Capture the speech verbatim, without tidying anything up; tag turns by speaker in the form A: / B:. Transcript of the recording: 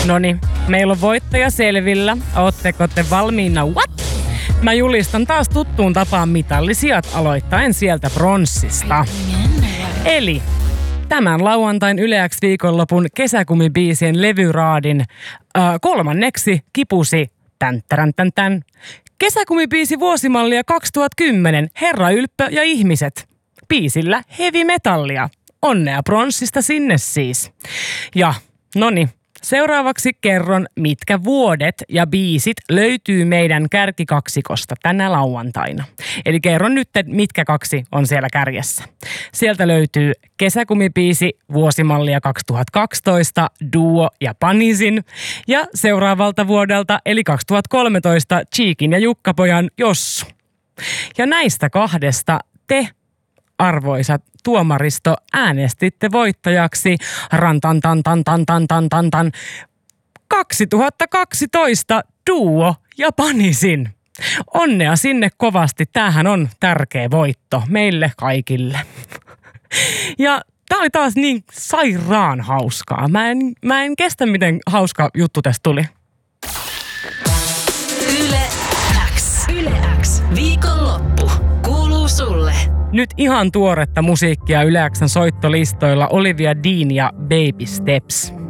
A: Noni, meillä on voittaja selvillä. Ootteko te valmiina? What? Mä julistan taas tuttuun tapaan mitallisijat aloittaen sieltä pronssista. Eli tämän lauantain Yle X viikonlopun kesäkumibiisien levyraadin äh, kolmanneksi kipusi tän tän tän tän. Kesäkumibiisi vuosimallia kaksituhattakymmenen, Herra Ylppö ja ihmiset. Biisillä heavy metallia. Onnea pronssista sinne siis. Ja noni, seuraavaksi kerron, mitkä vuodet ja biisit löytyy meidän kärkikaksikosta tänä lauantaina. Eli kerron nyt, mitkä kaksi on siellä kärjessä. Sieltä löytyy kesäkumibiisi vuosimallia kaksituhattakaksitoista, Duo ja Panisin. Ja seuraavalta vuodelta, eli kaksituhattakolmetoista, Cheekin ja Jukkapojan Jossu. Ja näistä kahdesta te, arvoisat tuomaristo, äänestitte voittajaksi rantantantantantantantan kaksituhattakaksitoista Duo ja Panisin. Onnea sinne kovasti. Tämähän on tärkeä voitto meille kaikille. Ja tää oli taas niin sairaan hauskaa. Mä en, mä en kestä, miten hauska juttu tästä tuli.
B: Yle X. Yle X. Viikonloppu kuuluu sulle.
A: Nyt ihan tuoretta musiikkia Yle X:n soittolistoilla Olivia Dean ja Baby Steps.